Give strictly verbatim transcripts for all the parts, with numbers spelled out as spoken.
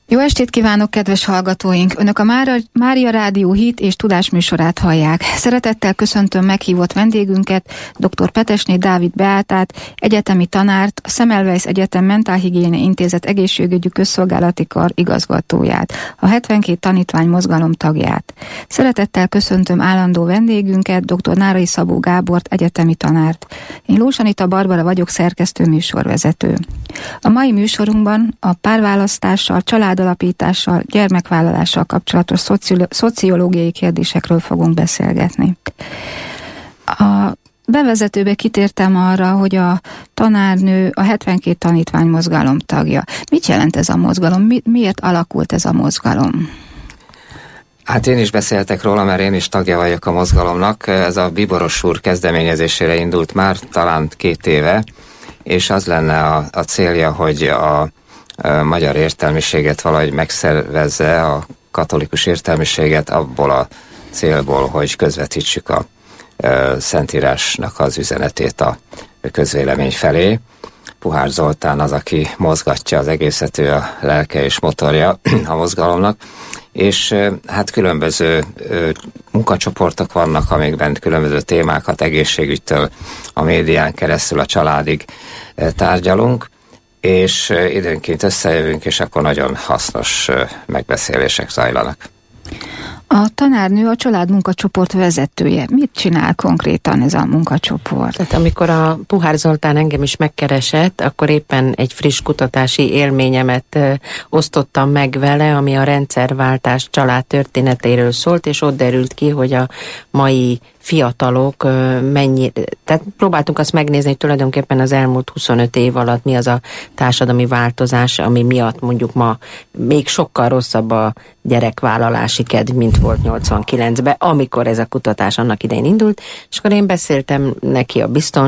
Jó estét kívánok, kedves hallgatóink! Önök a Mária Rádió Hit és Tudás műsorát hallják. Szeretettel köszöntöm meghívott vendégünket, dr. Petesné Dávid Beátát, egyetemi tanárt, a Semmelweis Egyetem Mentálhigiénia Intézet egészségügyi közszolgálati kar igazgatóját, a hetvenkét tanítvány mozgalom tagját. Szeretettel köszöntöm állandó vendégünket, dr. Nárai Szabó Gábort, egyetemi tanárt. Én Lós Anita Barbara vagyok, szerkesztő műsorvezető. A mai műsorunkban a párválasztással, családalapítással, gyermekvállalással kapcsolatos szoci- szociológiai kérdésekről fogunk beszélgetni. A bevezetőbe kitértem arra, hogy a tanárnő a hetvenkét tanítvány mozgalom tagja. Mit jelent ez a mozgalom? Mi, miért alakult ez a mozgalom? Hát én is beszéltek róla, mert én is tagja vagyok a mozgalomnak. Ez a Bíboros úr kezdeményezésére indult már talán két éve, és az lenne a, a célja, hogy a, a magyar értelmiséget valahogy megszervezze, a katolikus értelmiséget abból a célból, hogy közvetítsük a, a Szentírásnak az üzenetét a közvélemény felé. Puhár Zoltán az, aki mozgatja az egészet, ő a lelke és motorja a mozgalomnak, és hát különböző munkacsoportok vannak, amikben különböző témákat egészségügytől a médián keresztül a családig tárgyalunk, és időnként összejövünk, és akkor nagyon hasznos megbeszélések zajlanak. A tanárnő a családmunkacsoport vezetője. Mit csinál konkrétan ez a munkacsoport? Tehát amikor a Puhár Zoltán engem is megkeresett, akkor éppen egy friss kutatási élményemet ö, osztottam meg vele, ami a rendszerváltás család történetéről szólt, és ott derült ki, hogy a mai fiatalok mennyi, tehát próbáltunk azt megnézni, hogy tulajdonképpen az elmúlt huszonöt év alatt mi az a társadalmi változás, ami miatt mondjuk ma még sokkal rosszabb a gyerekvállalási kedv, mint volt nyolcvankilencben, amikor ez a kutatás annak idején indult, és akkor én beszéltem neki a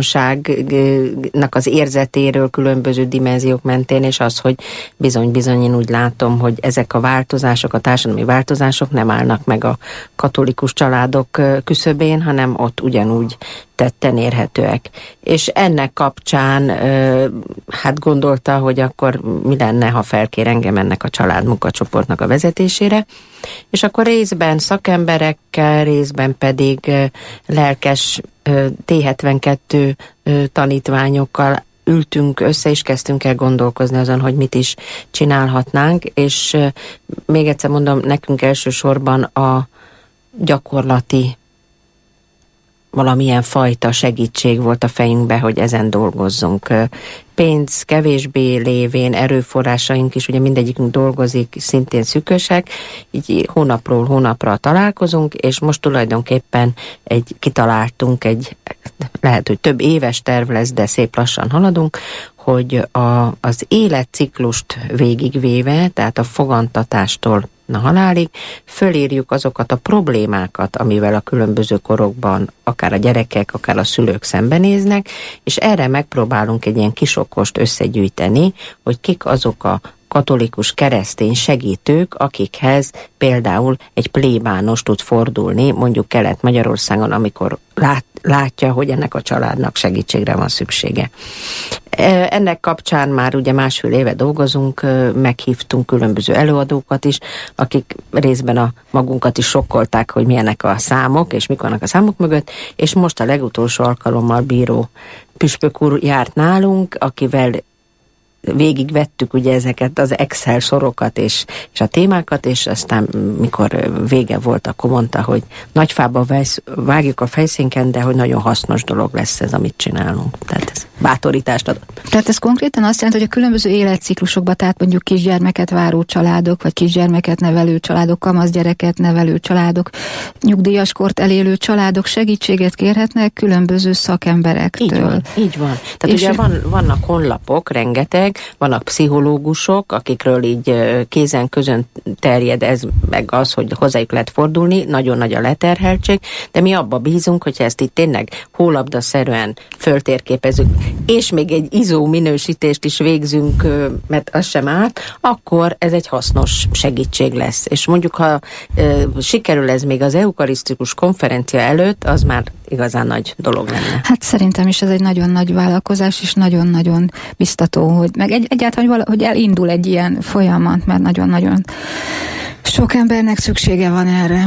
biztonságnak az érzetéről különböző dimenziók mentén, és az, hogy bizony-bizony én úgy látom, hogy ezek a változások, a társadalmi változások nem állnak meg a katolikus családok küszöbén, hanem ott ugyanúgy tetten érhetőek. És ennek kapcsán ö, hát gondolta, hogy akkor mi lenne, ha felkér engem ennek a családmunkacsoportnak a vezetésére, és akkor részben szakemberekkel, részben pedig ö, lelkes ö, té hetvenkettő ö, tanítványokkal ültünk össze, és kezdtünk el gondolkozni azon, hogy mit is csinálhatnánk, és ö, még egyszer mondom, nekünk elsősorban a gyakorlati valamilyen fajta segítség volt a fejünkbe, hogy ezen dolgozzunk. Pénz kevésbé lévén, erőforrásaink is, ugye mindegyikünk dolgozik, szintén szűkösek, így hónapról hónapra találkozunk, és most tulajdonképpen egy, kitaláltunk egy, lehet, hogy több éves terv lesz, de szép lassan haladunk, hogy a, az életciklust végigvéve, tehát a fogantatástól a halálig, fölírjuk azokat a problémákat, amivel a különböző korokban akár a gyerekek, akár a szülők szembenéznek, és erre megpróbálunk egy ilyen kisokost összegyűjteni, hogy kik azok a katolikus keresztény segítők, akikhez például egy plébános tud fordulni, mondjuk Kelet-Magyarországon, amikor lát, látja, hogy ennek a családnak segítségre van szüksége. Ennek kapcsán már ugye másfél éve dolgozunk, meghívtunk különböző előadókat is, akik részben a magunkat is sokkolták, hogy milyenek a számok, és mik vannak a számok mögött, és most a legutolsó alkalommal bíró püspök úr járt nálunk, akivel végigvettük ugye ezeket az Excel sorokat és, és a témákat, és aztán mikor vége volt, akkor mondta, hogy nagy fába vesz, vágjuk a fejszénken, de hogy nagyon hasznos dolog lesz ez, amit csinálunk. Tehát ez bátorítást adott. Tehát ez konkrétan azt jelenti, hogy a különböző életciklusokban, tehát mondjuk kisgyermeket váró családok, vagy kisgyermeket nevelő családok, kamaszgyereket nevelő családok, nyugdíjas kort elélő családok segítséget kérhetnek különböző szakemberektől. Így van, így van. Tehát és ugye van, vannak honlapok, rengeteg, vannak pszichológusok, akikről így kézen közön terjed ez, meg az, hogy hozzájuk lehet fordulni, nagyon nagy a leterheltség, de mi abba bízunk, hogyha ezt itt tényleg hólabdaszerűen föltérképezzük, és még egy izó minősítést is végzünk, mert az sem árt, akkor ez egy hasznos segítség lesz. És mondjuk, ha e, sikerül ez még az eukarisztikus konferencia előtt, az már igazán nagy dolog lenne. Hát szerintem is ez egy nagyon nagy vállalkozás, és nagyon-nagyon biztató, hogy meg egy, egyáltalán, hogy, vala, hogy elindul egy ilyen folyamat, mert nagyon-nagyon sok embernek szüksége van erre.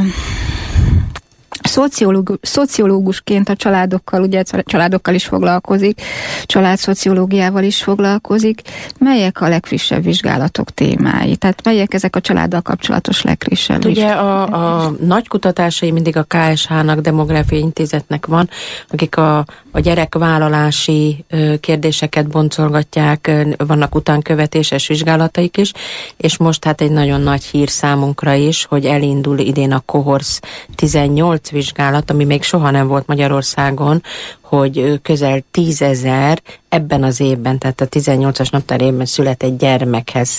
Szociológus, szociológusként a családokkal, ugye családokkal is foglalkozik, családszociológiával is foglalkozik. Melyek a legfrissebb vizsgálatok témái? Tehát melyek ezek a családdal kapcsolatos legfrissebb Ugye vizsgálatok? a, a nagy kutatásai mindig a ká es há-nak, Demográfiai Intézetnek van, akik a, a gyerekvállalási ö, kérdéseket boncolgatják, ö, vannak utánkövetéses vizsgálataik is, és most hát egy nagyon nagy hír számunkra is, hogy elindul idén a Cohorsz tizennyolc vizsgálat, ami még soha nem volt Magyarországon, hogy közel tízezer ebben az évben, tehát a tizennyolcas naptár évben született gyermekhez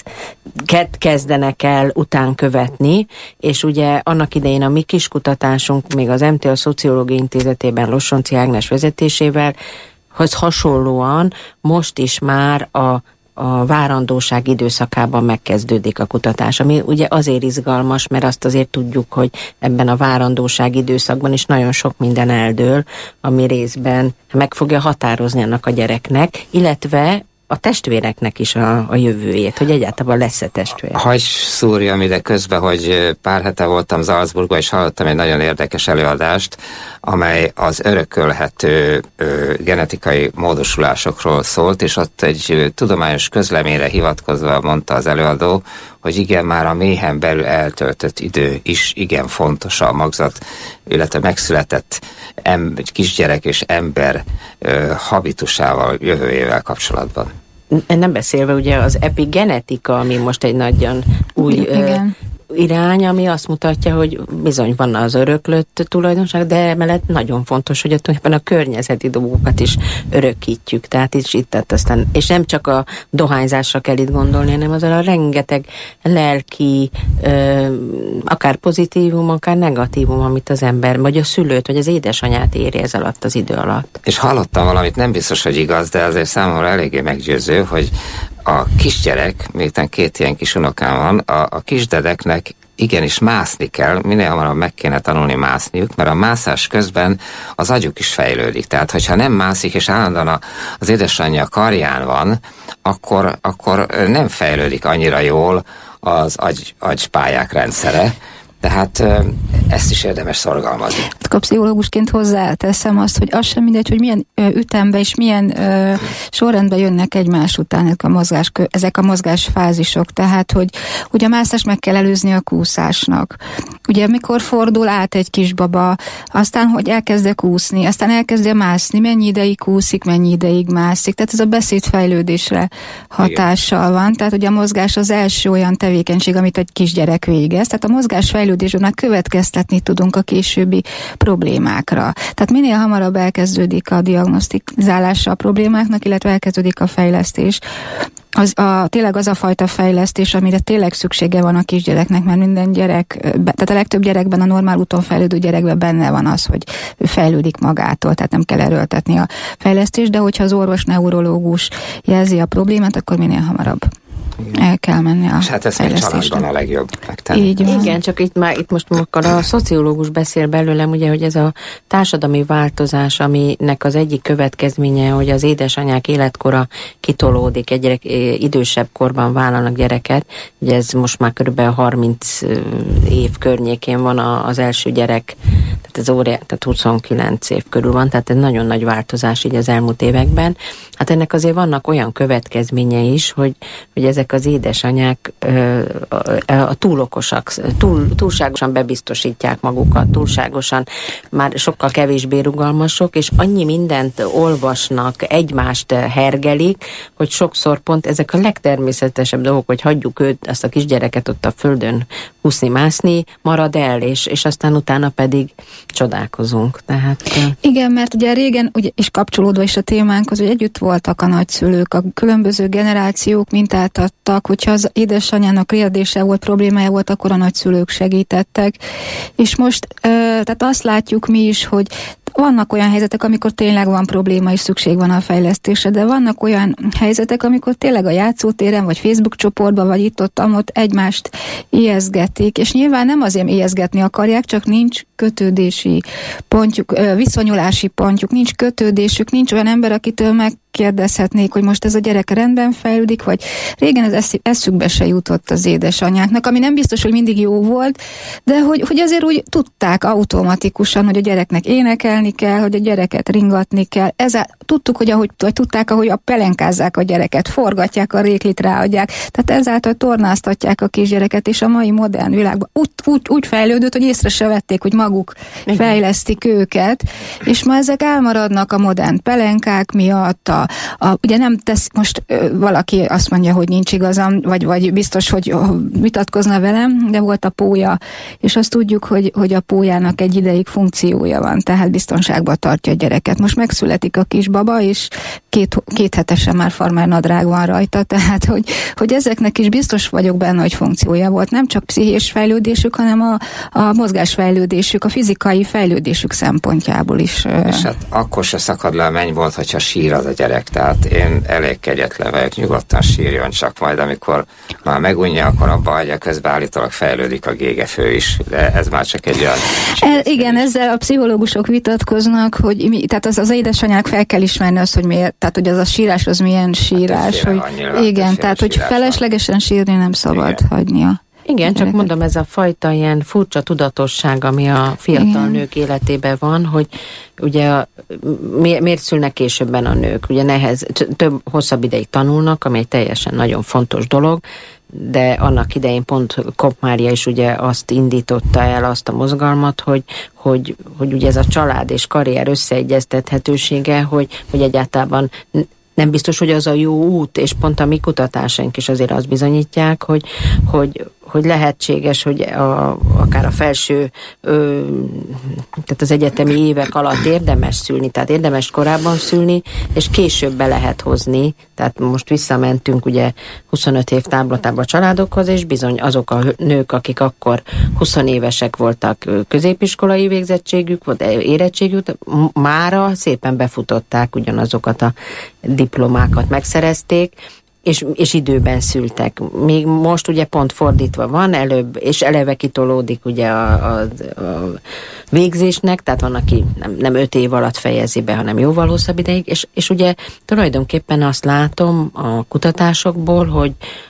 kezdenek el utánkövetni, és ugye annak idején a mi kis kutatásunk még az em té á Szociológiai Intézetében Lossonczy Ágnes vezetésével, hoz hasonlóan most is már a a várandóság időszakában megkezdődik a kutatás, ami ugye azért izgalmas, mert azt azért tudjuk, hogy ebben a várandóság időszakban is nagyon sok minden eldől, ami részben meg fogja határozni annak a gyereknek, illetve a testvéreknek is a, a jövőjét, hogy egyáltalán lesz-e testvér. Hagy szúrjam ide közbe, hogy pár hete voltam Salzburgban, és hallottam egy nagyon érdekes előadást, amely az örökölhető ö, genetikai módosulásokról szólt, és ott egy ö, tudományos közleményre hivatkozva mondta az előadó, hogy igen, már a méhen belül eltöltött idő is igen fontos a magzat, illetve megszületett em, kisgyerek és ember ö, habitusával, jövőjével kapcsolatban. Nem beszélve ugye az epigenetika, ami most egy nagyon új ö, irány, ami azt mutatja, hogy bizony van az öröklött tulajdonság, de emellett nagyon fontos, hogy ebben a környezeti dolgokat is örökítjük. Tehát is itt, tehát aztán, és nem csak a dohányzásra kell itt gondolni, hanem az a rengeteg lelki, ö, akár pozitívum, akár negatívum, amit az ember, vagy a szülőt, vagy az édesanyát éri ez alatt az idő alatt. És hallottam valamit, nem biztos, hogy igaz, de azért számomra eléggé meggyőző, hogy a kisgyerek, miután két ilyen kis unokám van, a, a kisdedeknek igenis mászni kell, minél hamarabb meg kéne tanulni mászniuk, mert a mászás közben az agyuk is fejlődik. Tehát, hogyha nem mászik, és állandóan a, az édesanyja karján van, akkor, akkor nem fejlődik annyira jól az agy, agypályák rendszere. Tehát ezt is érdemes szorgalmazni. A pszichológusként hozzáteszem azt, hogy az sem mindegy, hogy milyen ö, ütembe és milyen ö, sorrendben jönnek egymás után ezek a, mozgás, ezek a mozgásfázisok. Tehát, hogy ugye a mászást meg kell előzni a kúszásnak. Ugye mikor fordul át egy kisbaba, aztán, hogy elkezdek úszni, aztán elkezdje mászni, mennyi ideig úszik, mennyi ideig mászik. Tehát ez a beszédfejlődésre hatással van. Tehát ugye a mozgás az első olyan tevékenység, amit egy kisgyerek végez. Tehát a mozgás fejlődésben már következtetni tudunk a későbbi problémákra. Tehát minél hamarabb elkezdődik a diagnosztizálása a problémáknak, illetve elkezdődik a fejlesztés. Az a, tényleg az a fajta fejlesztés, amire tényleg szüksége van a kisgyereknek, mert minden gyerek, tehát a legtöbb gyerekben, a normál úton fejlődő gyerekben benne van az, hogy ő fejlődik magától, tehát nem kell erőltetni a fejlesztést, de hogyha az orvos, neurológus jelzi a problémát, akkor minél hamarabb el kell menni a és hát ez még családban a legjobb megtenni. Így van. Igen, csak itt már itt most akkor a szociológus beszél belőlem, ugye, hogy ez a társadalmi változás, aminek az egyik következménye, hogy az édesanyák életkora kitolódik, egy gyerek, idősebb korban vállalnak gyereket, ugye ez most már körülbelül harminc év környékén van az első gyerek, tehát ez óriás, tehát huszonkilenc év körül van, tehát ez nagyon nagy változás így az elmúlt években. Hát ennek azért vannak olyan következménye is, hogy, hogy ezek az édesanyák ö, a, a túl okosak, túl, túlságosan bebiztosítják magukat, túlságosan már sokkal kevésbé rugalmasok, és annyi mindent olvasnak, egymást hergelik, hogy sokszor pont ezek a legtermészetesebb dolgok, hogy hagyjuk őt, azt a kisgyereket ott a földön húszni-mászni, marad el, és, és aztán utána pedig csodálkozunk. Tehát, igen, mert ugye régen, ugye, és kapcsolódva is a témánkhoz, hogy együtt voltak a nagyszülők, a különböző generációk mintát adtak, hogyha az édesanyának riadése volt, problémája volt, akkor a nagyszülők segítettek. És most, ö, tehát azt látjuk mi is, hogy vannak olyan helyzetek, amikor tényleg van probléma és szükség van a fejlesztésre, de vannak olyan helyzetek, amikor tényleg a játszótéren, vagy Facebook csoportban, vagy itt-ott, ott egymást ijesztgetik, és nyilván nem azért ijesztgetni akarják, csak nincs kötődési pontjuk, viszonyulási pontjuk, nincs kötődésük, nincs olyan ember, akitől megkérdezhetnék, hogy most ez a gyerek rendben fejlődik, vagy régen ez eszükbe se jutott az édesanyáknak, ami nem biztos, hogy mindig jó volt, de hogy, hogy azért úgy tudták automatikusan, hogy a gyereknek énekelni kell, hogy a gyereket ringatni kell. Ezzel tudtuk, hogy ahogy vagy tudták, ahogy a pelenkázzák a gyereket, forgatják a réklit, ráadják, tehát ezáltal tornáztatják a kisgyereket, és a mai modern világban úgy, úgy, úgy fejlődött, hogy észre se vették, hogy maguk igen. fejlesztik őket, és ma ezek elmaradnak a modern pelenkák miatt, a, a, ugye nem tesz, most ö, valaki azt mondja, hogy nincs igazam, vagy, vagy biztos, hogy ö, vitatkozna velem, de volt a pólya, és azt tudjuk, hogy, hogy a pólyának egy ideig funkciója van, tehát biztonságban tartja a gyereket. Most megszületik a kisbaba, és két, két hetesen már farmernadrág van rajta, tehát hogy, hogy ezeknek is biztos vagyok benne, hogy funkciója volt. Nem csak pszichés fejlődésük, hanem a, a mozgásfejlődésük, a fizikai fejlődésük szempontjából is. És hát akkor se szakad le a mennybolt, hogyha sír az a gyerek. Tehát én elég kegyetlen vagyok, nyugodtan sírjon, csak majd amikor már megunja, akkor abba hagyja, közben állítólag fejlődik a gégefő is, de ez már csak egy olyan... E, igen, ezzel a pszichológusok vitatkoznak, hogy mi, tehát az, az édesanyák fel kell ismerni azt, hogy miért, tehát hogy az a sírás az milyen sírás, hát, hogy nyilván, igen, tehát hogy feleslegesen sírni nem szabad igen. hagynia. Igen, csak mondom, ez a fajta ilyen furcsa tudatosság, ami a fiatal igen. nők életében van, hogy ugye mi, miért szülnek későbben a nők? Ugye nehez, több, hosszabb ideig tanulnak, ami egy teljesen nagyon fontos dolog, de annak idején pont Kopp Mária is ugye azt indította el, azt a mozgalmat, hogy, hogy, hogy ugye ez a család és karrier összeegyeztethetősége, hogy, hogy egyáltalán nem biztos, hogy az a jó út, és pont a mi kutatásaink is azért azt bizonyítják, hogy, hogy, hogy lehetséges, hogy a, akár a felső, ö, tehát az egyetemi évek alatt érdemes szülni, tehát érdemes korábban szülni, és később be lehet hozni. Tehát most visszamentünk ugye huszonöt év táblatába a családokhoz, és bizony azok a nők, akik akkor húsz évesek voltak, középiskolai végzettségük volt, érettségük, mára szépen befutották ugyanazokat a diplomákat, megszerezték, és, és időben szültek. Még most ugye pont fordítva van, előbb, és eleve kitolódik ugye a, a, a végzésnek, tehát van, aki nem, nem öt év alatt fejezi be, hanem jóval hosszabb ideig, és, és ugye tulajdonképpen azt látom a kutatásokból, hogy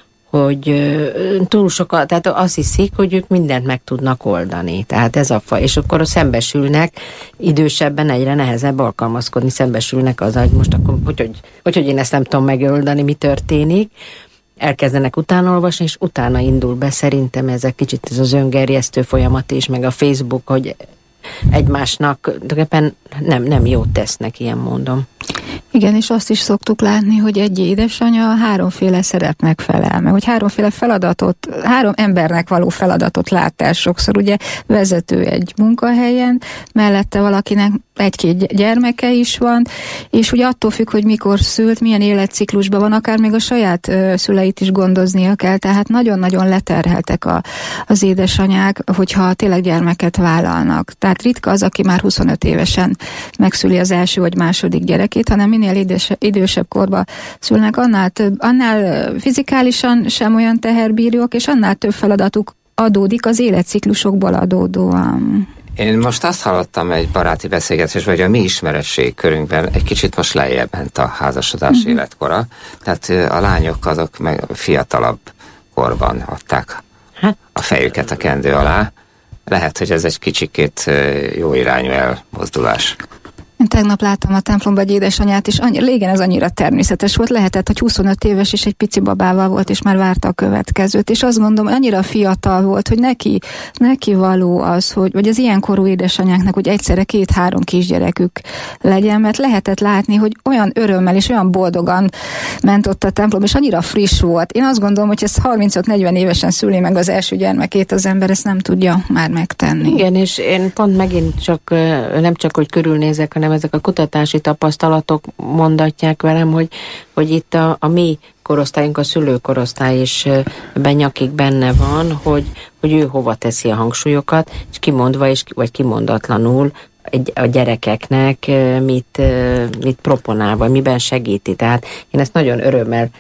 hogy túl sokat, tehát azt hiszik, hogy ők mindent meg tudnak oldani. Tehát ez a faj, és akkor szembesülnek, idősebben egyre nehezebb alkalmazkodni, szembesülnek az, hogy most akkor, hogy, hogy, hogy, hogy én ezt nem tudom megoldani, mi történik. Elkezdenek utána olvasni, és utána indul be szerintem ez egy kicsit ez az öngerjesztő folyamat is, meg a Facebook, hogy egymásnak tulajdonképpen nem, nem jót tesznek, ilyen mondom. Igen, és azt is szoktuk látni, hogy egy édesanya háromféle szerepnek felel meg, hogy háromféle feladatot, három embernek való feladatot lát el sokszor. Ugye vezető egy munkahelyen, mellette valakinek egy-két gyermeke is van, és ugye attól függ, hogy mikor szült, milyen életciklusban van, akár még a saját ö, szüleit is gondoznia kell, tehát nagyon-nagyon leterheltek a, az édesanyák, hogyha tényleg gyermeket vállalnak. Tehát ritka az, aki már huszonöt évesen megszüli az első vagy második gyerekét, hanem minél idősebb, idősebb korba szülnek, annál több, annál fizikálisan sem olyan teherbírjók, és annál több feladatuk adódik az életciklusokból adódóan. Én most azt hallottam egy baráti beszélgetésben, hogy a mi ismeretségkörünkben egy kicsit most lejjebb ment a házasodás uh-huh. életkora, tehát a lányok azok meg fiatalabb korban adták hát, a fejüket a kendő alá. Lehet, hogy ez egy kicsikét jó irányú elmozdulás. Én tegnap láttam a templomba egy édesanyát, és annyi, régen ez annyira természetes volt, lehetett, hogy huszonöt éves és egy pici babával volt, és már várta a következőt, és azt gondolom, hogy annyira fiatal volt, hogy neki, neki való az, hogy, vagy az ilyenkorú édesanyáknak, hogy egyszerre két-három kisgyerekük legyen, mert lehetett látni, hogy olyan örömmel és olyan boldogan ment ott a templom, és annyira friss volt. Én azt gondolom, hogy ezt harmincöt-negyven évesen szüli meg az első gyermekét, az ember ezt nem tudja már megtenni. Igen, és én pont megint csak, nem csak, hogy körülnézek, hanem ezek a kutatási tapasztalatok mondatják velem, hogy, hogy itt a, a mi korosztályunk, a szülőkorosztály is benyakig benne van, hogy, hogy ő hova teszi a hangsúlyokat, és kimondva, és, vagy kimondatlanul egy, a gyerekeknek mit, mit proponál, vagy miben segíti. Tehát én ezt nagyon örömmel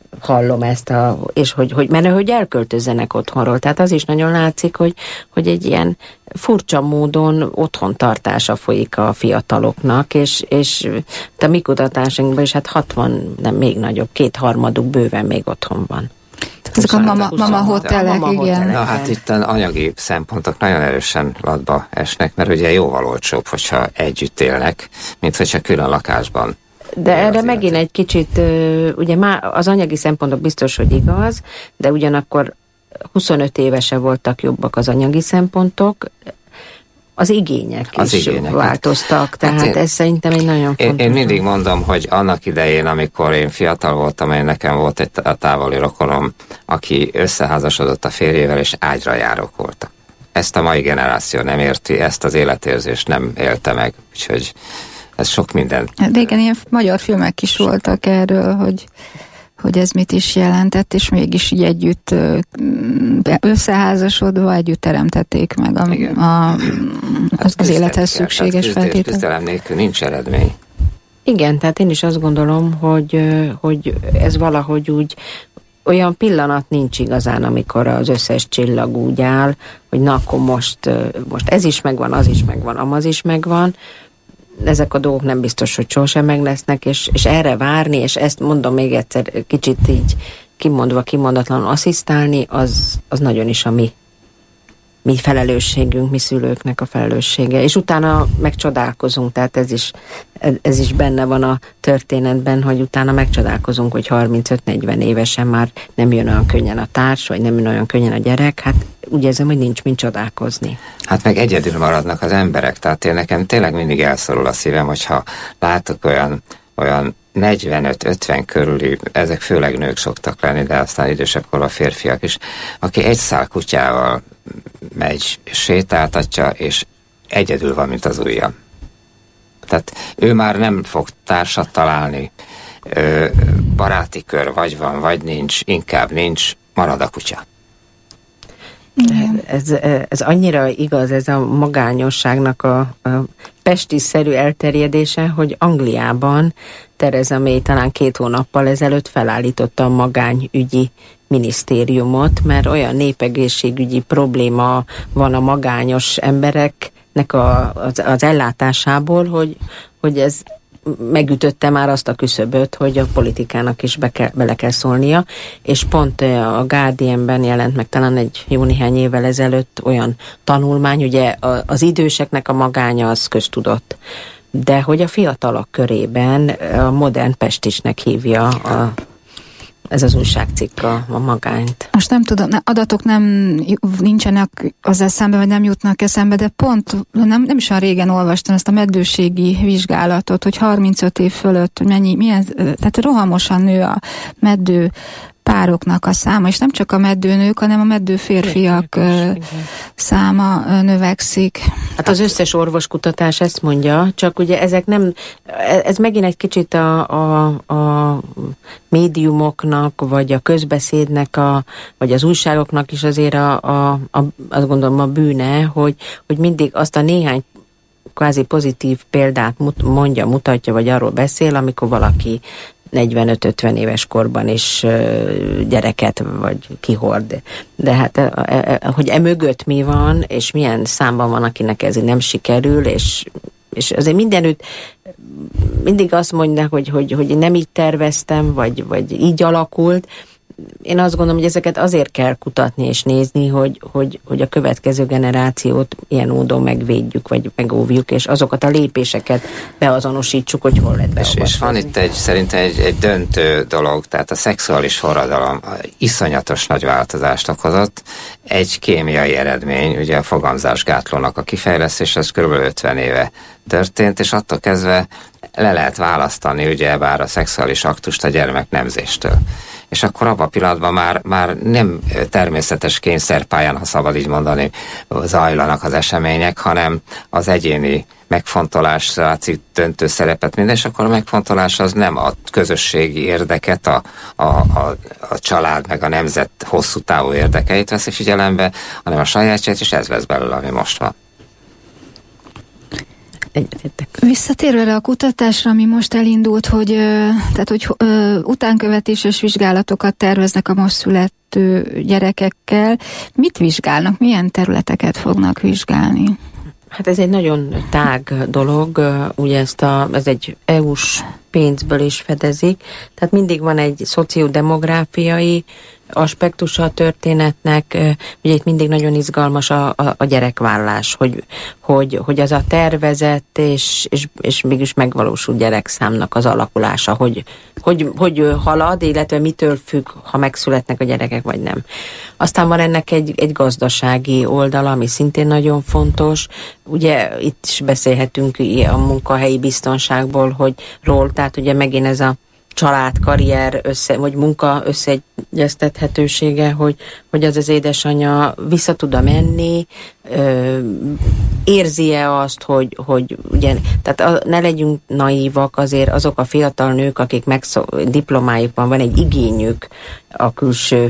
hallom ezt, a, és hogy, hogy mert hogy elköltözzenek otthonról. Tehát az is nagyon látszik, hogy, hogy egy ilyen furcsa módon otthontartása folyik a fiataloknak, és, és a mi kutatásunkban is hát hatvan, nem még nagyobb, kétharmaduk bőven még otthon van. Ezek a mama, mama hotelek, mama igen. hotelek. Na hát itt anyagi szempontok nagyon erősen latba esnek, mert ugye jóval olcsóbb, hogyha együtt élnek, mint hogyha külön lakásban. De erre megint egy kicsit, ugye már az anyagi szempontok biztos, hogy igaz, de ugyanakkor huszonöt évese voltak jobbak az anyagi szempontok, az igények az is igények. változtak, tehát hát én, ez szerintem egy nagyon fontos. Én, én mindig mondom, hogy annak idején, amikor én fiatal voltam, én nekem volt egy távoli rokonom, aki összeházasodott a férjével, és ágyra járók voltak. Ezt a mai generáció nem érti, ezt az életérzést nem élte meg, úgyhogy ez sok minden. Régen ilyen magyar filmek is voltak erről, hogy, hogy ez mit is jelentett, és mégis így együtt összeházasodva együtt teremtették meg a, a, az, hát az élethez szükséges feltétlenül. Küzdelem nélkül nincs eredmény. Igen, tehát én is azt gondolom, hogy, hogy ez valahogy úgy olyan pillanat nincs igazán, amikor az összes csillag úgy áll, hogy na akkor most, most ez is megvan, az is megvan, amaz is megvan. Ezek a dolgok nem biztos, hogy sosem meg lesznek, és, és erre várni, és ezt mondom még egyszer, kicsit így kimondva, kimondatlanul asszisztálni, az, az nagyon is a mi, mi felelősségünk, mi szülőknek a felelőssége. És utána megcsodálkozunk, tehát ez is, ez is benne van a történetben, hogy utána megcsodálkozunk, hogy harmincöt-negyven évesen már nem jön olyan könnyen a társ, vagy nem jön olyan könnyen a gyerek, hát úgy érzem, hogy nincs mint csodálkozni. Hát meg egyedül maradnak az emberek, tehát én nekem tényleg mindig elszorul a szívem, hogyha látok olyan, olyan negyvenöt-ötven körüli, ezek főleg nők szoktak lenni, de aztán idősebb korban férfiak is, aki egy szál kutyával megy, sétáltatja, és egyedül van, mint az ujjam. Tehát ő már nem fog társat találni, baráti kör vagy van, vagy nincs, inkább nincs, marad a kutya. Ez, ez annyira igaz, ez a magányosságnak a, a pesti-szerű elterjedése, hogy Angliában Theresa May talán két hónappal ezelőtt felállította a magányügyi minisztériumot, mert olyan népegészségügyi probléma van a magányos embereknek a, az, az ellátásából, hogy, hogy ez megütötte már azt a küszöböt, hogy a politikának is be kell, bele kell szólnia, és pont a Guardianben jelent meg talán egy jó néhány évvel ezelőtt olyan tanulmány, ugye az időseknek a magánya az köztudott, de hogy a fiatalok körében a modern pestisnek hívja a ez az újságcikk a, a magányt. Most nem tudom, adatok nem nincsenek azzal szemben, vagy nem jutnak eszembe, de pont nem, nem is olyan régen olvastam ezt a meddőségi vizsgálatot, hogy harmincöt év fölött, hogy mennyi, milyen, tehát rohamosan nő a meddő pároknak a száma, és nem csak a meddőnők, hanem a meddő férfiak száma növekszik. Hát az összes orvoskutatás ezt mondja, csak ugye ezek nem, ez megint egy kicsit a, a, a médiumoknak, vagy a közbeszédnek, a, vagy az újságoknak is azért a, a, a, azt gondolom a bűne, hogy, hogy mindig azt a néhány kvázi pozitív példát mondja, mutatja, vagy arról beszél, amikor valaki negyvenöt-ötven éves korban is gyereket vagy kihord. De hát, hogy emögött mi van, és milyen számban van, akinek ez nem sikerül, és, és azért mindenütt mindig azt mondják, hogy, hogy, hogy nem így terveztem, vagy, vagy így alakult. Én azt gondolom, hogy ezeket azért kell kutatni és nézni, hogy, hogy, hogy a következő generációt ilyen módon megvédjük, vagy megóvjuk, és azokat a lépéseket beazonosítsuk, hogy hol lehet beavatkozni. És, és van itt egy, szerintem egy, egy döntő dolog, tehát a szexuális forradalom iszonyatos nagy változást okozott. Egy kémiai eredmény, ugye a fogamzásgátlónak a kifejlesztés, az kb. ötven éve történt, és attól kezdve le lehet választani ugyebár a szexuális aktust a gyermek nemzéstől. És akkor abban a pillanatban már, már nem természetes kényszerpályán, ha szabad így mondani, zajlanak az események, hanem az egyéni megfontolás játszik döntő szerepet minden, és akkor a megfontolás az nem a közösségi érdeket, a, a, a, a család meg a nemzet hosszú távú érdekeit veszi figyelembe, hanem a sajátját, és ez vesz belőle, ami most van. egyetértek. Visszatérve erre a kutatásra, ami most elindult, hogy, tehát, hogy utánkövetéses vizsgálatokat terveznek a most születő gyerekekkel, mit vizsgálnak, milyen területeket fognak vizsgálni? Hát ez egy nagyon tág dolog, ugye ezt a, ez egy é u-s pénzből is fedezik, tehát mindig van egy szociodemográfiai aspektusa a történetnek, ugye itt mindig nagyon izgalmas a, a, a gyerekvállás, hogy, hogy, hogy az a tervezett és, és, és mégis megvalósult gyerekszámnak az alakulása, hogy, hogy, hogy halad, illetve mitől függ, ha megszületnek a gyerekek, vagy nem. Aztán van ennek egy, egy gazdasági oldala, ami szintén nagyon fontos. Ugye itt is beszélhetünk a munkahelyi biztonságból, hogy ról, tehát ugye megint ez a család, karrier, össze, vagy munka összeegyeztethetősége, hogy, hogy az az édesanyja vissza tud menni, ö, érzi-e azt, hogy, hogy ugye, tehát a, ne legyünk naívak, azért azok a fiatal nők, akik megszó, diplomájukban van egy igényük a külső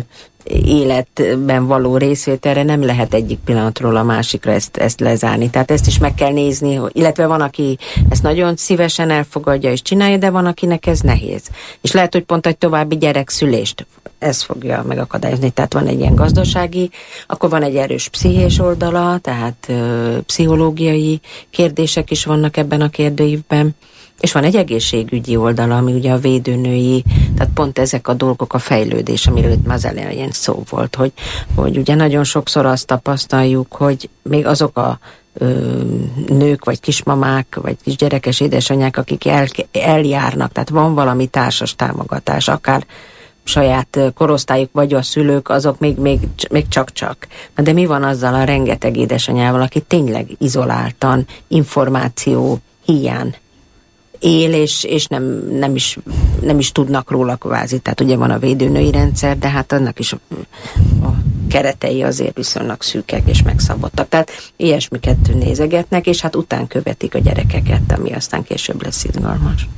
életben való részvételre, nem lehet egyik pillanatról a másikra ezt, ezt lezárni. Tehát ezt is meg kell nézni, illetve van, aki ezt nagyon szívesen elfogadja és csinálja, de van, akinek ez nehéz. És lehet, hogy pont egy további gyerekszülést ez fogja megakadályozni. Tehát van egy ilyen gazdasági, akkor van egy erős pszichés oldala, tehát ö, pszichológiai kérdések is vannak ebben a kérdőívben. És van egy egészségügyi oldala, ami ugye a védőnői, tehát pont ezek a dolgok, a fejlődés, amiről itt már az elején szó volt, hogy, hogy ugye nagyon sokszor azt tapasztaljuk, hogy még azok a ö, nők, vagy kismamák, vagy kisgyerekes édesanyák, akik el, eljárnak, tehát van valami társas támogatás, akár saját korosztályuk, vagy a szülők, azok még, még, még csak-csak. Na de mi van azzal a rengeteg édesanyával, aki tényleg izoláltan, információ hiány él, és, és nem, nem, is, nem is tudnak róla kvázi. Tehát ugye van a védőnői rendszer, de hát annak is a, a keretei azért viszonylag szűkek és megszabottak. Tehát ilyesmiket nézegetnek, és hát után követik a gyerekeket, ami aztán később lesz izgalmas.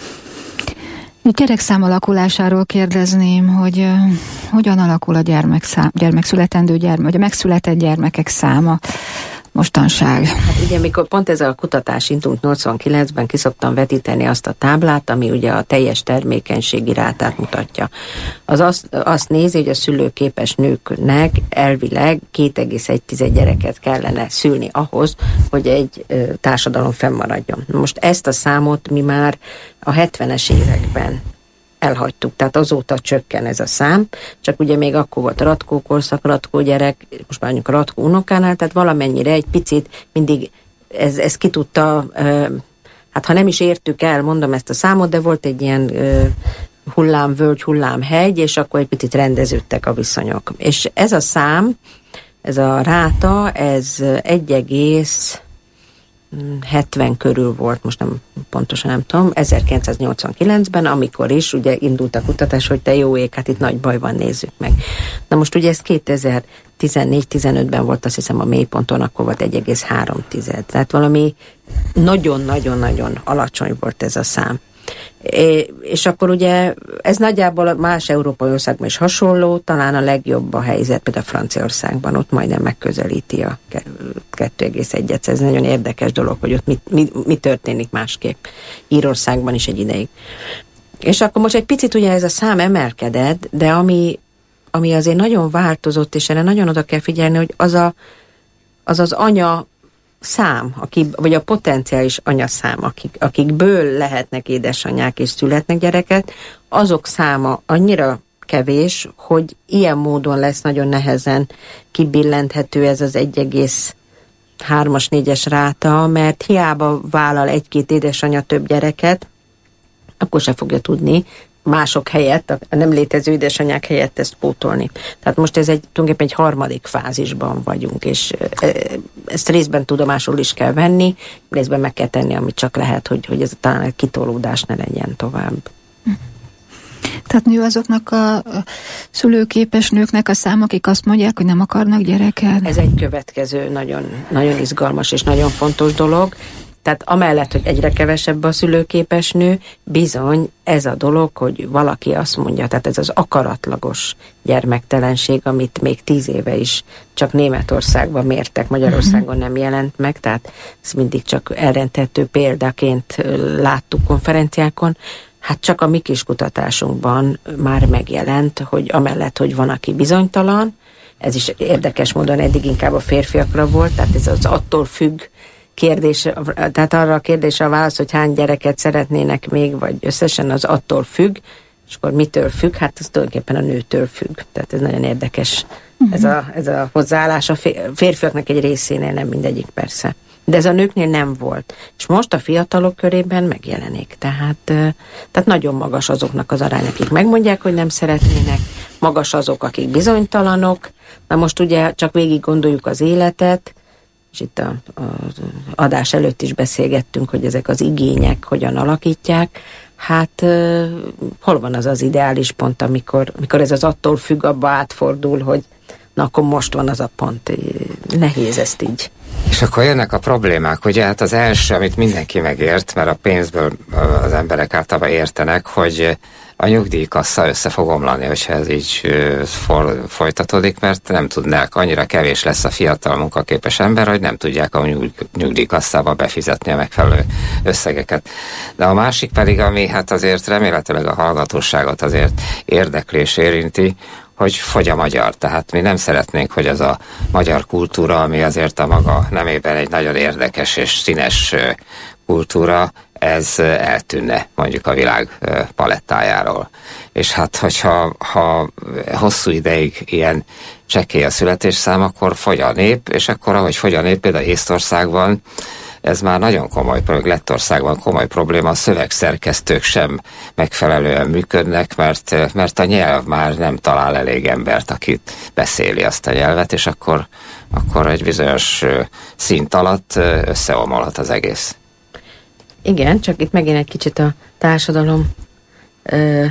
A gyerekszám alakulásáról kérdezném, hogy uh, hogyan alakul a gyermekszám, gyermekszületendő gyermek, vagy a megszületett gyermekek száma mostanság. Hát ugye, amikor pont ez a kutatás indult nyolcvankilencben, ki szoktam vetíteni azt a táblát, ami ugye a teljes termékenységi rátát mutatja. Az azt, azt nézi, hogy a szülőképes nőknek elvileg két egész egy gyereket kellene szülni ahhoz, hogy egy ö, társadalom fennmaradjon. Most ezt a számot mi már a hetvenes években elhagytuk, tehát azóta csökken ez a szám, csak ugye még akkor volt a Ratkó korszak, Ratkó gyerek, most már mondjuk a Ratkó unokánál, tehát valamennyire egy picit mindig ez, ez ki tudta, hát ha nem is értük el, mondom ezt a számot, de volt egy ilyen hullámvölgy, hullámhegy, és akkor egy picit rendeződtek a viszonyok. És ez a szám, ez a ráta, ez egy egész hetven körül volt, most nem pontosan nem tudom, ezerkilencszáznyolcvankilencben, amikor is ugye indult a kutatás, hogy te jó ég, hát itt nagy baj van, nézzük meg. Na most ugye ez kétezer-tizennégy tizenötben volt, azt hiszem a mélyponton, akkor volt egy egész három. Tehát valami nagyon-nagyon-nagyon alacsony volt ez a szám. É, és akkor ugye ez nagyjából más európai országban is hasonló, talán a legjobb a helyzet, például Franciaországban, ott majdnem megközelíti a kettő egész egyet. Ez nagyon érdekes dolog, hogy ott mi, mi, mi történik másképp. Írországban is egy ideig. És akkor most egy picit ugye ez a szám emelkedett, de ami, ami azért nagyon változott, és erre nagyon oda kell figyelni, hogy az a, az, az anya szám, aki, vagy a potenciális anyaszám, akik, akikből lehetnek édesanyák és születnek gyereket, azok száma annyira kevés, hogy ilyen módon lesz nagyon nehezen kibillenthető ez az egy egész hármas, négyes ráta, mert hiába vállal egy-két édesanya több gyereket, akkor se fogja tudni mások helyett, a nem létező édesanyák helyett ezt pótolni. Tehát most ez egy, tulajdonképpen egy harmadik fázisban vagyunk, és ezt részben tudomásul is kell venni, részben meg kell tenni, amit csak lehet, hogy, hogy ez talán egy kitolódás ne legyen tovább. Tehát nő azoknak a szülőképes nőknek a szám, akik azt mondják, hogy nem akarnak gyereket? Ez egy következő nagyon, nagyon izgalmas és nagyon fontos dolog. Tehát amellett, hogy egyre kevesebb a szülőképes nő, bizony ez a dolog, hogy valaki azt mondja, tehát ez az akaratlagos gyermektelenség, amit még tíz éve is csak Németországban mértek, Magyarországon nem jelent meg, tehát ez mindig csak elrentető példaként láttuk konferenciákon. Hát csak a mi kis kutatásunkban már megjelent, hogy amellett, hogy van, aki bizonytalan, ez is érdekes módon eddig inkább a férfiakra volt, tehát ez az attól függ kérdés, tehát arra a kérdésre a válasz, hogy hány gyereket szeretnének még, vagy összesen az attól függ, és akkor mitől függ? Hát ez tulajdonképpen a nőtől függ. Tehát ez nagyon érdekes, uh-huh. ez, a, ez a hozzáállás a férfiaknak egy részénél, nem mindegyik persze. De ez a nőknél nem volt. És most a fiatalok körében megjelenik. Tehát, tehát nagyon magas azoknak az arány, akik megmondják, hogy nem szeretnének, magas azok, akik bizonytalanok. Na most ugye csak végig gondoljuk az életet, és itt a, a adás előtt is beszélgettünk, hogy ezek az igények hogyan alakítják. Hát hol van az az ideális pont, amikor, amikor ez az attól függ, abba átfordul, hogy na akkor most van az a pont. Nehéz ezt így. És akkor jönnek a problémák, ugye hát az első, amit mindenki megért, mert a pénzből az emberek általában értenek, hogy a nyugdíjkassa össze fog omlani, hogyha ez így for, folytatódik, mert nem tudnák, annyira kevés lesz a fiatal munkaképes ember, hogy nem tudják a nyugdíjkasszába befizetni a megfelelő összegeket. De a másik pedig, ami hát azért remélhetőleg a hallgatóságot azért érdeklés érinti, hogy fogy a magyar. Tehát mi nem szeretnénk, hogy az a magyar kultúra, ami azért a maga nemében egy nagyon érdekes és színes kultúra, ez eltűnne mondjuk a világ palettájáról. És hát, hogyha ha hosszú ideig ilyen csekély a születésszám, akkor fogy a nép, és akkor ahogy fogy a nép, például Észtországban, ez már nagyon komoly, Lettországban komoly probléma, a szövegszerkesztők sem megfelelően működnek, mert, mert a nyelv már nem talál elég embert, akit beszéli azt a nyelvet, és akkor, akkor egy bizonyos szint alatt összeomolhat az egész. Igen, csak itt megint egy kicsit a társadalom ö,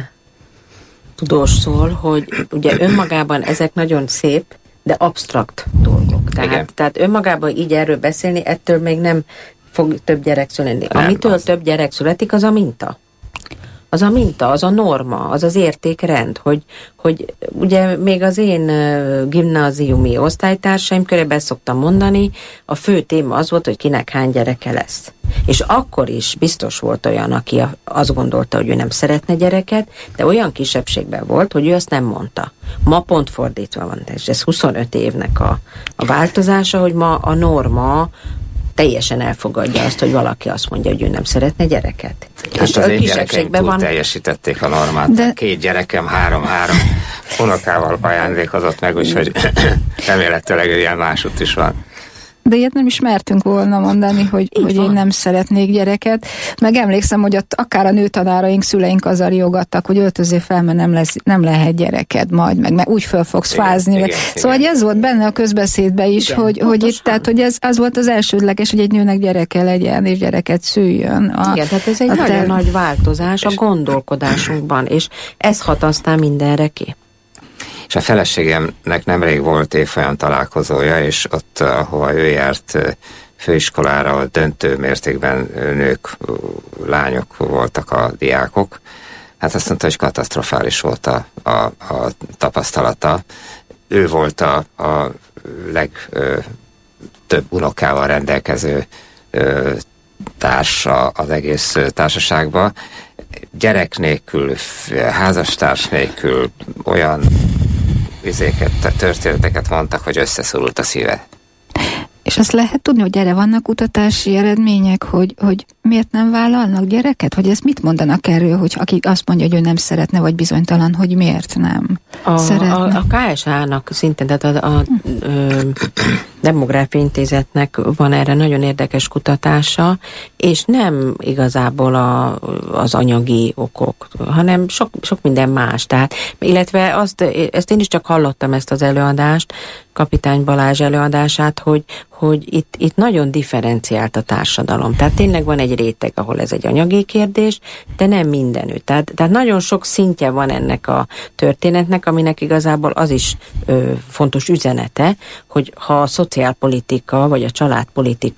tudós szól, hogy ugye önmagában ezek nagyon szép, de absztrakt dolgok. Tehát, tehát önmagában így erről beszélni, ettől még nem fog több gyerek születni. Nem, Amitől az... több gyerek születik, az a minta. Az a minta, az a norma, az az értékrend, hogy, hogy ugye még az én gimnáziumi osztálytársaim körében szoktam mondani, a fő téma az volt, hogy kinek hány gyereke lesz. És akkor is biztos volt olyan, aki azt gondolta, hogy ő nem szeretne gyereket, de olyan kisebbségben volt, hogy ő azt nem mondta. Ma pont fordítva van, és ez huszonöt évnek a, a változása, hogy ma a norma teljesen elfogadja azt, hogy valaki azt mondja, hogy ő nem szeretne gyereket. Hát és az én gyerekeim túl van... teljesítették a normát. De... Két gyerekem három-három unokával ajándékozott meg, úgyhogy remélhetőleg ilyen másút is van. De ilyet nem is mertünk volna mondani, hogy, hogy én nem szeretnék gyereket. Meg emlékszem, hogy ott akár a nőtanáraink, szüleink azzal riogattak, hogy öltözél fel, mert nem, lesz, nem lehet gyereked majd, meg, meg úgy föl fogsz igen, fázni. Igen, szóval igen. Ez volt benne a közbeszédben is, igen, hogy, hogy itt, tehát, hogy ez az volt az elsődleges, hogy egy nőnek gyereke legyen, és gyereket szüljön. A, igen, tehát ez egy nagyon ter... nagy változás a gondolkodásunkban, és ez hat aztán mindenre ki. És a feleségemnek nemrég volt évfolyam találkozója, és ott, ahova ő járt főiskolára, ott döntő mértékben nők, lányok voltak a diákok. Hát azt mondta, hogy katasztrofális volt a, a, a tapasztalata. Ő volt a, a legtöbb unokával rendelkező ö, társa az egész társaságban. Gyerek nélkül, házastárs nélkül olyan vizéket, történeteket mondtak, hogy összeszorult a szíve. És azt lehet tudni, hogy erre vannak kutatási eredmények, hogy, hogy miért nem vállalnak gyereket? Hogy ezt mit mondanak erről, hogy aki azt mondja, hogy ő nem szeretne, vagy bizonytalan, hogy miért nem a, szeretne? A, a ká es há-nak szintén, tehát a, a, a Demográfiai Intézetnek van erre nagyon érdekes kutatása, és nem igazából a, az anyagi okok, hanem sok, sok minden más. Tehát, illetve azt, ezt én is csak hallottam, ezt az előadást, Kapitány Balázs előadását, hogy, hogy itt, itt nagyon differenciált a társadalom. Tehát tényleg van egy réteg, ahol ez egy anyagi kérdés, de nem mindenütt. Tehát, tehát nagyon sok szintje van ennek a történetnek, aminek igazából az is ö, fontos üzenete, hogy ha a szociálpolitika vagy a családpolitika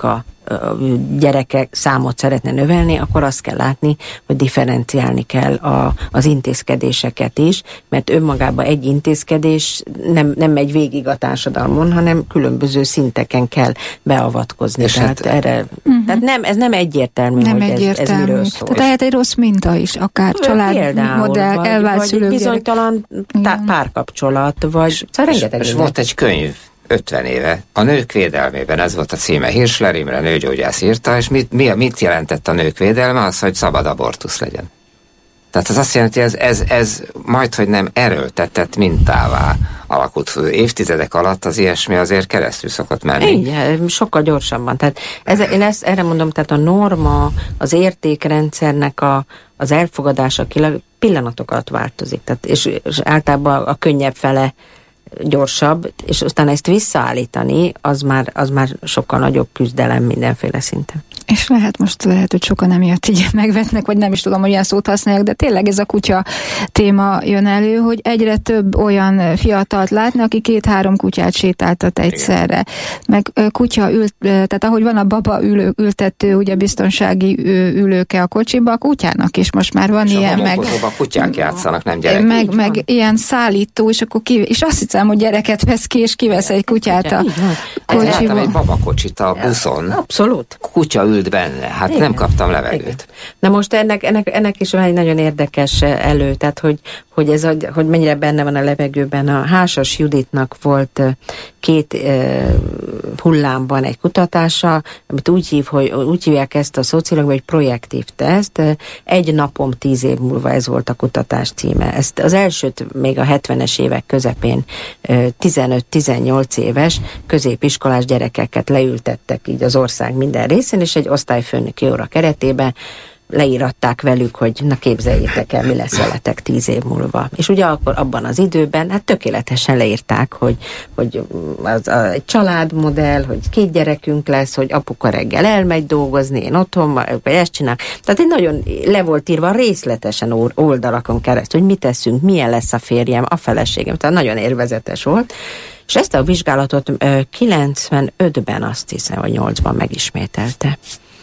gyerekek számot szeretne növelni, akkor azt kell látni, hogy differenciálni kell a, az intézkedéseket is, mert önmagában egy intézkedés nem, nem megy végig a társadalmon, hanem különböző szinteken kell beavatkozni. És tehát, hát, erre, uh-huh. tehát nem, ez nem egyértelmű, nem hogy egyértelmű. Ez, ez miről szól. Tehát lehet egy rossz minta is, akár családmodell, elvált szülők. Vagy bizonytalan tá- párkapcsolat, vagy szóval rengeteg. És volt egy könyv, ötven éve. A nők védelmében, ez volt a címe. Hirschler Imre nőgyógyász írta, és mit, mi, mit jelentett a nők védelme? Az, hogy szabad abortusz legyen. Tehát az azt jelenti, hogy ez, ez, ez majdhogy nem erőltetett mintává alakult. Évtizedek alatt az ilyesmi azért keresztül szokott menni. Igen, sokkal gyorsabban. Tehát ez, én ezt, erre mondom, tehát a norma, az értékrendszernek a, az elfogadása pillanatok alatt változik. Tehát, és, és általában a könnyebb fele gyorsabb, és aztán ezt visszaállítani, az már, az már sokkal nagyobb küzdelem mindenféle szinten. És lehet most, lehet, hogy sokan emiatt így megvetnek, vagy nem is tudom, hogy ilyen szót használják, de tényleg ez a kutya téma jön elő, hogy egyre több olyan fiatalt látni, aki két-három kutyát sétáltat egyszerre. Meg kutya ült, tehát ahogy van a baba ülő, ültető, ugye biztonsági ülőke a kocsiba, a kutyának is most már van és ilyen, a meg... a kutyák játszanak, nem gyerekek. Meg, meg ilyen szállító, és akkor ki, és azt hiszem, hogy gyereket vesz ki, és kivesz egy kutyát a kocsiba. Láttam egy babakocsit a buszon. Abszolút. Kutya ült benne, hát igen. Nem kaptam levegőt. Igen. Na most ennek, ennek, ennek is van egy nagyon érdekes elő, tehát hogy, hogy, ez a, hogy mennyire benne van a levegőben. A Hásas Juditnak volt két uh, hullámban egy kutatása, amit úgy, hív, hogy, úgy hívják ezt a szociológusok, hogy projektív teszt. Egy napom tíz év múlva, ez volt a kutatás címe. Ezt az elsőt még a hetvenes évek közepén tizenöt-tizennyolc éves középiskolás gyerekeket leültettek így az ország minden részén, és egy osztályfőnöki óra keretében leíratták velük, hogy na képzeljétek el, mi lesz veletek tíz év múlva. És ugye akkor abban az időben, hát tökéletesen leírták, hogy, hogy az a, egy családmodell, hogy két gyerekünk lesz, hogy apuka reggel elmegy dolgozni, én otthon, vagy ezt csinál. Tehát egy nagyon le volt írva részletesen oldalakon keresztül, hogy mit teszünk, milyen lesz a férjem, a feleségem. Tehát nagyon élvezetes volt. És ezt a vizsgálatot kilencvenötben, azt hiszem, vagy nyolcban megismételte.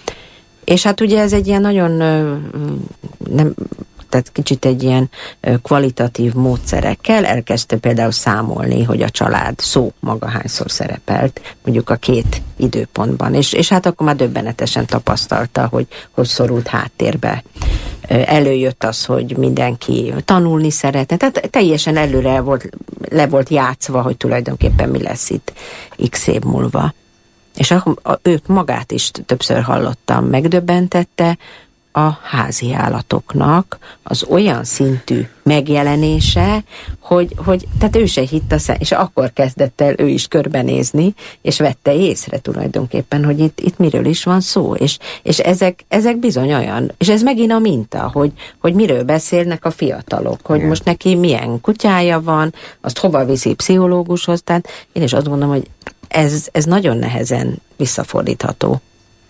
És hát ugye ez egy ilyen nagyon, nem, tehát kicsit egy ilyen kvalitatív módszerekkel elkezdte például számolni, hogy a család szó maga hányszor szerepelt, mondjuk a két időpontban. És, és hát akkor már döbbenetesen tapasztalta, hogy, hogy szorult háttérbe. Előjött az, hogy mindenki tanulni szeretne, tehát teljesen előre volt, le volt játszva, hogy tulajdonképpen mi lesz itt x év múlva. És a, a, őt magát is többször hallottam, megdöbbentette a házi állatoknak az olyan szintű megjelenése, hogy, hogy tehát ő se hitt a szem, és akkor kezdett el ő is körbenézni, és vette észre tulajdonképpen, hogy itt, itt miről is van szó, és, és ezek, ezek bizony olyan, és ez megint a minta, hogy, hogy miről beszélnek a fiatalok, hogy most neki milyen kutyája van, azt hova viszi pszichológushoz, tehát én is azt gondolom, hogy ez, ez nagyon nehezen visszafordítható.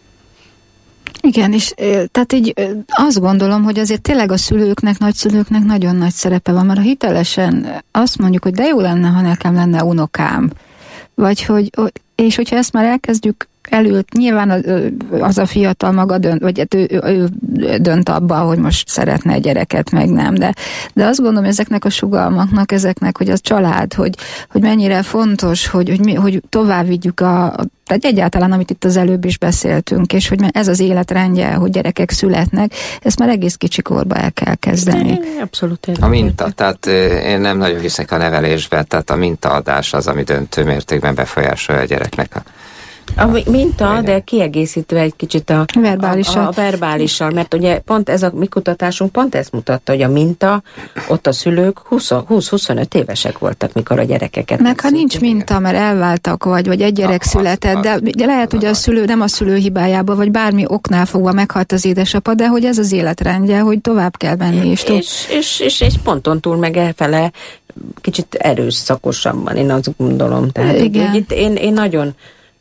Igen, és tehát így azt gondolom, hogy azért tényleg a szülőknek, nagyszülőknek nagyon nagy szerepe van, mert ha hitelesen azt mondjuk, hogy de jó lenne, ha nekem lenne unokám, vagy hogy, és hogyha ezt már elkezdjük előtt, nyilván az, az a fiatal maga dönt, vagy hát ő, ő dönt abba, hogy most szeretne egy gyereket, meg nem, de, de azt gondolom, hogy ezeknek a sugalmaknak, ezeknek, hogy az család, hogy, hogy mennyire fontos, hogy, hogy, mi, hogy tovább vigyük a, tehát egyáltalán, amit itt az előbb is beszéltünk, és hogy ez az életrendje, hogy gyerekek születnek, ezt már egész kicsi korba el kell kezdeni. Abszolút. A minta, tehát én nem nagyon hiszek a nevelésben, tehát a mintaadás az, ami döntő mértékben befolyásolja a gyereknek a A minta, de kiegészítve egy kicsit a verbálissal. A, a verbálissal, mert ugye pont ez a mi kutatásunk pont ezt mutatta, hogy a minta, ott a szülők húsz-huszonöt évesek voltak, mikor a gyerekeket. Meg ha nincs minta, mert elváltak, vagy, vagy egy gyerek a, született, az, az, de lehet, hogy a szülő nem a szülő hibájába, vagy bármi oknál fogva meghalt az édesapa, de hogy ez az életrendje, hogy tovább kell menni. És, és, és, és egy ponton túl meg elfele kicsit erőszakosabban, én azt gondolom. Tehát igen. Itt én, én nagyon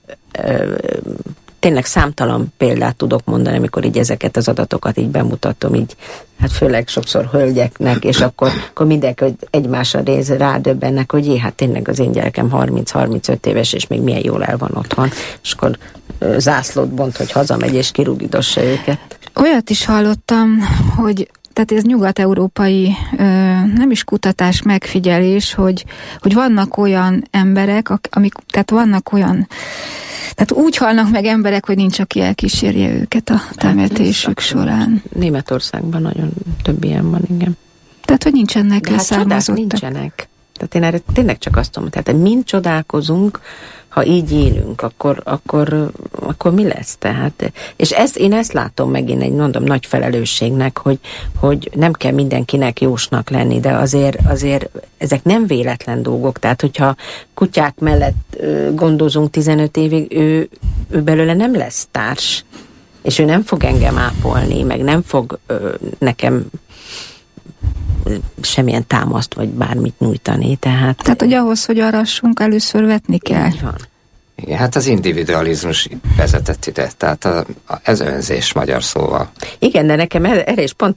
tényleg számtalan példát tudok mondani, amikor így ezeket az adatokat így bemutatom, így, hát főleg sokszor hölgyeknek, és akkor, akkor mindenki egymásra néz, rádöbbennek, hogy jé, hát tényleg az én gyerekem harminc-harmincöt éves, és még milyen jól el van otthon, és akkor zászlót bont, hogy hazamegy és kirugdossa őket. Olyat is hallottam, hogy tehát ez nyugat-európai nem is kutatás, megfigyelés, hogy, hogy vannak olyan emberek, amik, tehát vannak olyan, tehát úgy halnak meg emberek, hogy nincs, aki elkísérje őket a temetésük során. Németországban nagyon több ilyen van, igen. Tehát, hogy nincsenek hát leszármazottak. nincsenek. Tehát én erre tényleg csak azt tudom, tehát mind csodálkozunk, ha így élünk, akkor, akkor, akkor mi lesz? Tehát, és ezt, én ezt látom megint egy, mondom, nagy felelősségnek, hogy, hogy nem kell mindenkinek jósnak lenni, de azért, azért ezek nem véletlen dolgok. Tehát, hogyha kutyák mellett gondozunk tizenöt évig, ő, ő belőle nem lesz társ, és ő nem fog engem ápolni, meg nem fog ö, nekem semmilyen támaszt, vagy bármit nyújtani, tehát... Tehát, hogy ahhoz, hogy arassunk, először vetni kell. Így van. Igen, hát az individualizmus vezetett ide, tehát a, a, ez önzés magyar szóval. Igen, de nekem erre is pont